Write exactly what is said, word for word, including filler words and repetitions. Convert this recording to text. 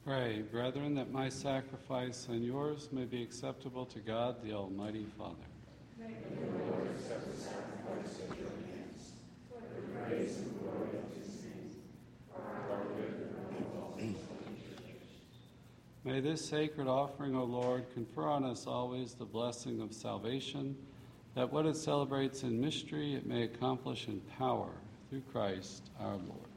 Pray, brethren, that my sacrifice and yours may be acceptable to God, the Almighty Father. May the Lord accept the sacrifice at your hands, for the praise and glory of his name, for our good and of all the Holy Church. May this sacred offering, O Lord, confer on us always the blessing of salvation, that what it celebrates in mystery it may accomplish in power, through Christ our Lord.